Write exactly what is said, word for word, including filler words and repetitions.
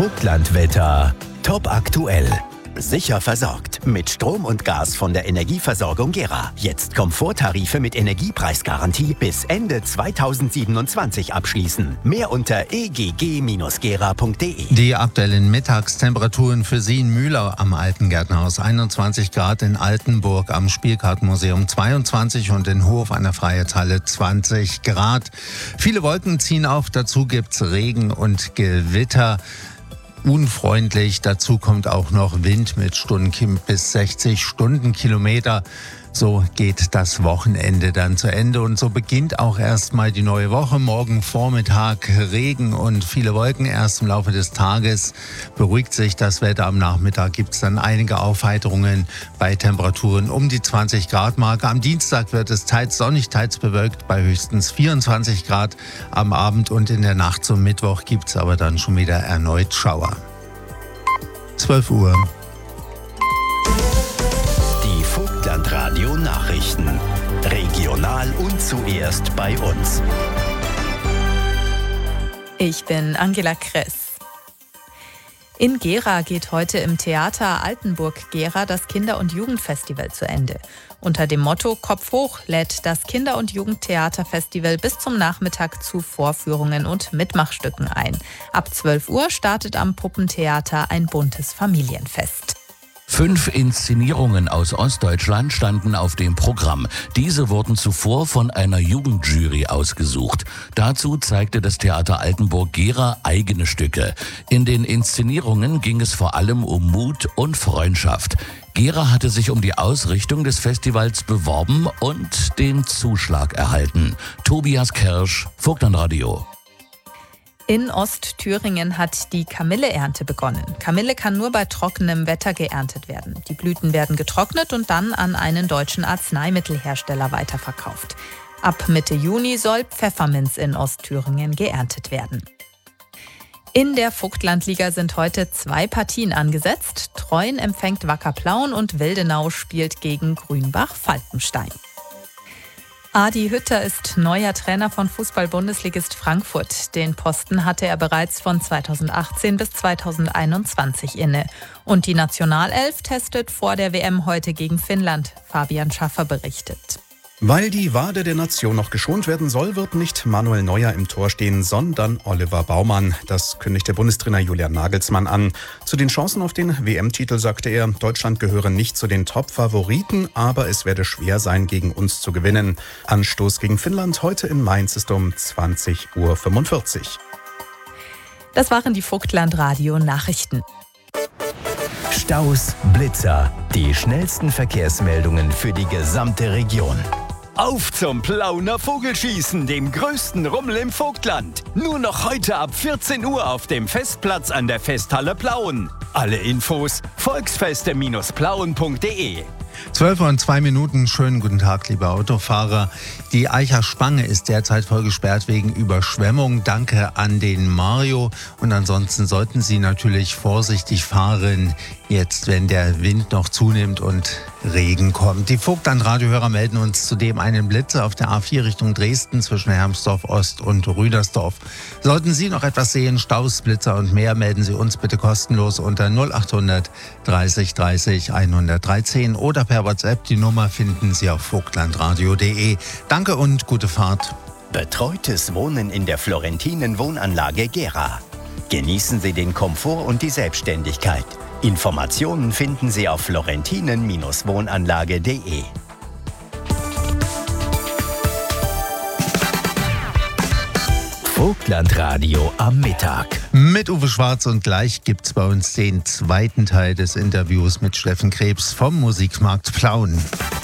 Vogtlandwetter top aktuell. Sicher versorgt mit Strom und Gas von der Energieversorgung Gera. Jetzt Komforttarife mit Energiepreisgarantie bis Ende zweitausendsiebenundzwanzig abschließen. Mehr unter e g g Bindestrich gera Punkt de. Die aktuellen Mittagstemperaturen für Sie in Mühlau am Alten Gärtnerhaus einundzwanzig Grad, in Altenburg am Spielkartenmuseum zweiundzwanzig und in Hof an der Freiheitshalle zwanzig Grad. Viele Wolken ziehen auf, dazu gibt's Regen und Gewitter. Unfreundlich. Dazu kommt auch noch Wind mit Stunden bis sechzig Stundenkilometer. So geht das Wochenende dann zu Ende und so beginnt auch erstmal die neue Woche. Morgen Vormittag Regen und viele Wolken. Erst im Laufe des Tages beruhigt sich das Wetter. Am Nachmittag gibt es dann einige Aufheiterungen bei Temperaturen um die zwanzig Grad Marke. Am Dienstag wird es teils sonnig, teils bewölkt bei höchstens vierundzwanzig Grad. Am Abend und in der Nacht zum Mittwoch gibt es aber dann schon wieder erneut Schauer. zwölf Uhr. Radio Nachrichten. Regional und zuerst bei uns. Ich bin Angela Kress. In Gera geht heute im Theater Altenburg Gera das Kinder- und Jugendfestival zu Ende. Unter dem Motto Kopf hoch lädt das Kinder- und Jugendtheaterfestival bis zum Nachmittag zu Vorführungen und Mitmachstücken ein. Ab zwölf Uhr startet am Puppentheater ein buntes Familienfest. Fünf Inszenierungen aus Ostdeutschland standen auf dem Programm. Diese wurden zuvor von einer Jugendjury ausgesucht. Dazu zeigte das Theater Altenburg Gera eigene Stücke. In den Inszenierungen ging es vor allem um Mut und Freundschaft. Gera hatte sich um die Ausrichtung des Festivals beworben und den Zuschlag erhalten. Tobias Kirsch, Vogtlandradio. In Ostthüringen hat die Kamilleernte begonnen. Kamille kann nur bei trockenem Wetter geerntet werden. Die Blüten werden getrocknet und dann an einen deutschen Arzneimittelhersteller weiterverkauft. Ab Mitte Juni soll Pfefferminz in Ostthüringen geerntet werden. In der Vogtlandliga sind heute zwei Partien angesetzt. Treuen empfängt Wacker Plauen und Wildenau spielt gegen Grünbach-Falkenstein. Adi Hütter ist neuer Trainer von Fußball-Bundesligist Frankfurt. Den Posten hatte er bereits von zweitausendachtzehn bis zweitausendeinundzwanzig inne. Und die Nationalelf testet vor der W M heute gegen Finnland. Fabian Schaffer berichtet. Weil die Wade der Nation noch geschont werden soll, wird nicht Manuel Neuer im Tor stehen, sondern Oliver Baumann. Das kündigte Bundestrainer Julian Nagelsmann an. Zu den Chancen auf den W M-Titel sagte er, Deutschland gehöre nicht zu den Top-Favoriten, aber es werde schwer sein, gegen uns zu gewinnen. Anstoß gegen Finnland heute in Mainz ist um zwanzig Uhr fünfundvierzig. Das waren die Vogtland-Radio-Nachrichten. Staus, Blitzer, die schnellsten Verkehrsmeldungen für die gesamte Region. Auf zum Plauner Vogelschießen, dem größten Rummel im Vogtland. Nur noch heute ab vierzehn Uhr auf dem Festplatz an der Festhalle Plauen. Alle Infos volksfeste Bindestrich plauen Punkt de. zwölf Uhr und zwei Minuten. Schönen guten Tag, liebe Autofahrer. Die Eicher Spange ist derzeit voll gesperrt wegen Überschwemmung. Danke an den Mario. Und ansonsten sollten Sie natürlich vorsichtig fahren, jetzt wenn der Wind noch zunimmt und Regen kommt. Die Vogtland-Radiohörer melden uns zudem einen Blitz auf der A vier Richtung Dresden zwischen Hermsdorf Ost und Rüdersdorf. Sollten Sie noch etwas sehen, Staus, Blitzer und mehr, melden Sie uns bitte kostenlos unter null achthundert dreißig dreißig hundertdreizehn oder per WhatsApp. Die Nummer finden Sie auf vogtlandradio punkt de. Danke und gute Fahrt. Betreutes Wohnen in der Florentinen Wohnanlage Gera. Genießen Sie den Komfort und die Selbstständigkeit. Informationen finden Sie auf florentinen Wohnanlage punkt de. Vogtlandradio am Mittag. Mit Uwe Schwarz und gleich gibt's bei uns den zweiten Teil des Interviews mit Steffen Krebs vom Musikmarkt Plauen.